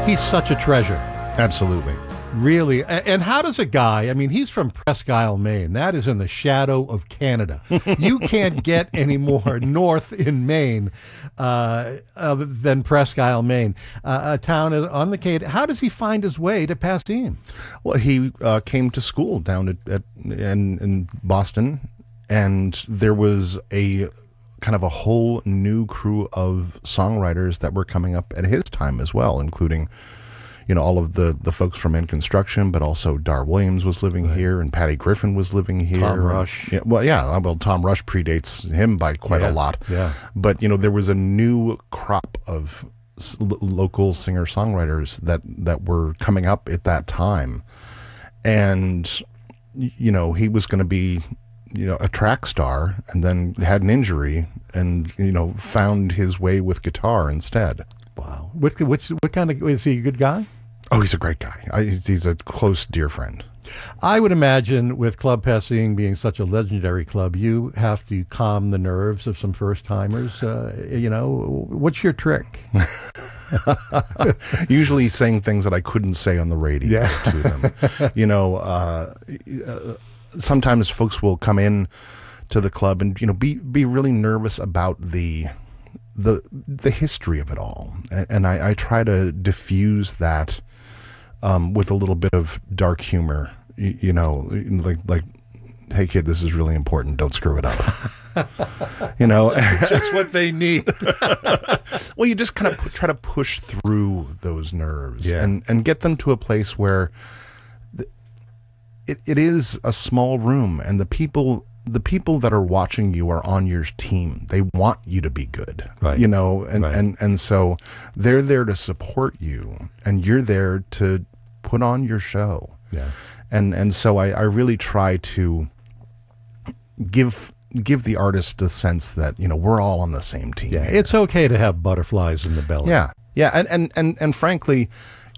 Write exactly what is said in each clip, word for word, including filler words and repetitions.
He's such a treasure. Absolutely. Really. And how does a guy, I mean, he's from Presque Isle, Maine. That is in the shadow of Canada. You can't get any more north in Maine uh, other than Presque Isle, Maine. Uh, a town on the Cape. How does he find his way to Passim? Well, he uh, came to school down at, at in, in Boston, and there was a kind of a whole new crew of songwriters that were coming up at his time as well, including, you know, all of the, the folks from In Construction, but also Dar Williams was living right. here, and Patty Griffin was living here. Tom Rush. Yeah, well, yeah, well, Tom Rush predates him by quite yeah, a lot. Yeah. But, you know, there was a new crop of s- local singer-songwriters that, that were coming up at that time. And, you know, he was going to be, you know, a track star, and then had an injury and, you know, found his way with guitar instead. Wow. What, what's, what kind of, is he a good guy? Oh, he's a great guy. I, he's a close, dear friend. I would imagine with Club Passim being such a legendary club, you have to calm the nerves of some first-timers. Uh, you know, what's your trick? Usually saying things that I couldn't say on the radio yeah. to them. You know, uh, uh, sometimes folks will come in to the club and, you know, be, be really nervous about the the the history of it all, and, and I, I try to diffuse that um, with a little bit of dark humor. You, you know, like like, hey kid, this is really important. Don't screw it up. You know, just what they need. Well, you just kind of pu- try to push through those nerves yeah. and and get them to a place where th- it it is a small room, and the people. The people that are watching you are on your team. They want you to be good, right. you know, and, right. and, and so they're there to support you, and you're there to put on your show. Yeah. And, and so I, I really try to give, give the artist the sense that, you know, we're all on the same team. Yeah. here. It's okay to have butterflies in the belly. Yeah. Yeah. And, and, and, and frankly,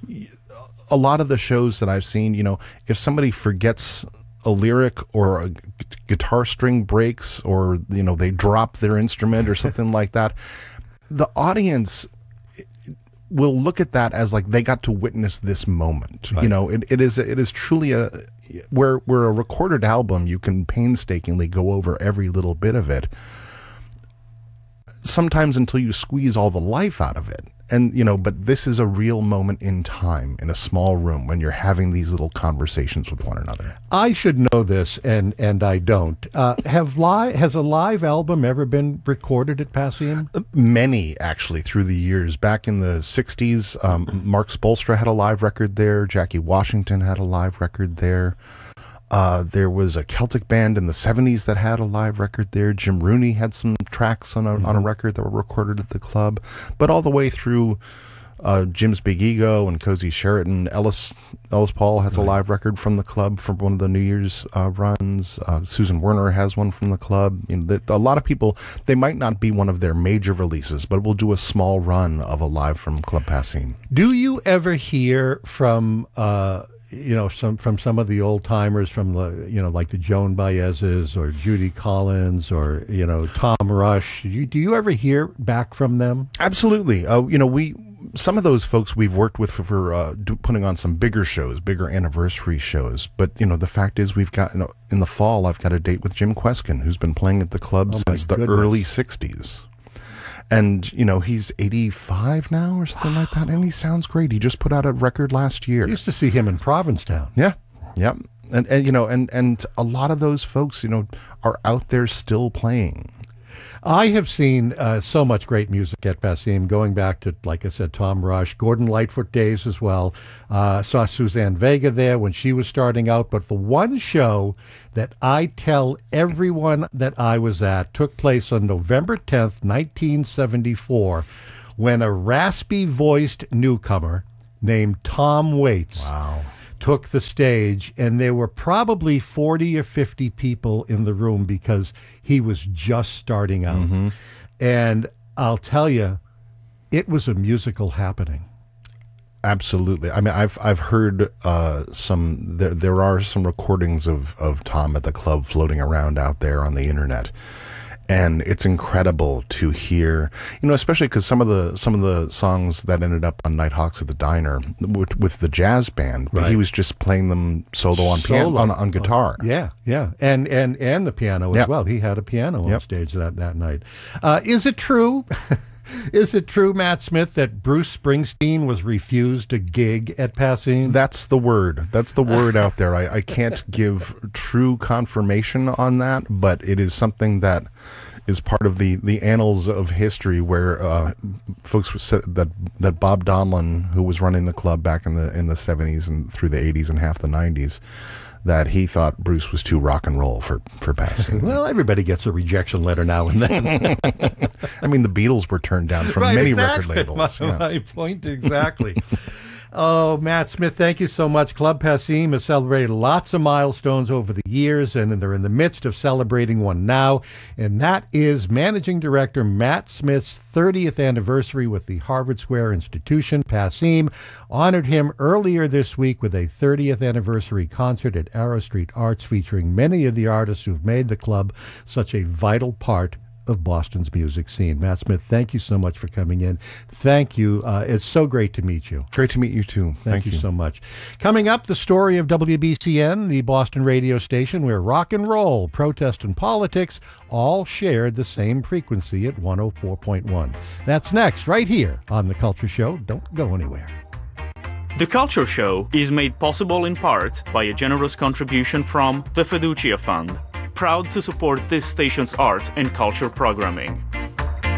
a lot of the shows that I've seen, you know, if somebody forgets a lyric or a gu- guitar string breaks, or, you know, they drop their instrument or something like that, the audience will look at that as like they got to witness this moment. Right. You know, it, it is it is truly a where where a recorded album, you can painstakingly go over every little bit of it, sometimes until you squeeze all the life out of it. And, you know, but this is a real moment in time in a small room when you're having these little conversations with one another. I should know this, and, and I don't. Uh, have li- has a live album ever been recorded at Passim? Many, actually, through the years. Back in the sixties, um, Mark Spolstra had a live record there. Jackie Washington had a live record there. Uh, there was a Celtic band in the seventies that had a live record there. Jim Rooney had some tracks on a, mm-hmm. on a record that were recorded at the club. But all the way through uh, Jim's Big Ego and Cozy Sheraton, Ellis Ellis Paul has right. a live record from the club from one of the New Year's uh, runs. Uh, Susan Werner has one from the club. You know, the, a lot of people, they might not be one of their major releases, but we'll do a small run of a live from Club Passim. Do you ever hear from... Uh you know, some from some of the old timers from the, you know, like the Joan Baez's or Judy Collins or, you know, Tom Rush? Do you, do you ever hear back from them? Absolutely. Uh, you know, we, some of those folks we've worked with for, for uh, do, putting on some bigger shows, bigger anniversary shows. But, you know, the fact is we've got, you know, in the fall, I've got a date with Jim Kweskin, who's been playing at the club oh since the goodness. early sixties. And, you know, he's eighty-five now or something wow. like that, and he sounds great. He just put out a record last year. I used to see him in Provincetown. Yeah, yeah. And, and you know, and, and a lot of those folks, you know, are out there still playing. I have seen uh, so much great music at Passim, going back to, like I said, Tom Rush, Gordon Lightfoot days as well. Uh, saw Suzanne Vega there when she was starting out. But the one show that I tell everyone that I was at took place on November tenth, nineteen seventy-four, when a raspy-voiced newcomer named Tom Waits wow. took the stage, and there were probably forty or fifty people in the room because he was just starting out. Mm-hmm. And I'll tell you, it was a musical happening. Absolutely. I mean, I've I've heard uh, some. There, there are some recordings of of Tom at the club floating around out there on the internet, And it's incredible to hear, you know, especially because some of the some of the songs that ended up on Nighthawks at the Diner with, with the jazz band, right. he was just playing them solo on Solo. piano on, on guitar. Oh, yeah, yeah, and and and the piano as yep. well. He had a piano on yep. stage that that night. Uh, is it true? Is it true, Matt Smith, that Bruce Springsteen was refused a gig at Passim? That's the word. That's the word out there. I, I can't give true confirmation on that, but it is something that is part of the, the annals of history where uh, folks said that that Bob Donlin, who was running the club back in the in the seventies and through the eighties and half the nineties, that he thought Bruce was too rock and roll for, for Passim. Well, everybody gets a rejection letter now and then. I mean, the Beatles were turned down from right, many exactly. record labels. My, yeah. my point exactly. Oh, Matt Smith, thank you so much. Club Passim has celebrated lots of milestones over the years, and they're in the midst of celebrating one now, and that is Managing Director Matt Smith's thirtieth anniversary with the Harvard Square Institution. Passim honored him earlier this week with a thirtieth anniversary concert at Arrow Street Arts featuring many of the artists who've made the club such a vital part of Boston's music scene. Matt Smith, thank you so much for coming in. Thank you. Uh, it's so great to meet you. Great to meet you too. Thank, Thank you, you so much. Coming up, the story of W B C N, the Boston radio station where rock and roll, protest, and politics all shared the same frequency at one oh four point one. That's next, right here on The Culture Show. Don't go anywhere. The Culture Show is made possible in part by a generous contribution from the Fiducia Fund, proud to support this station's art and culture programming.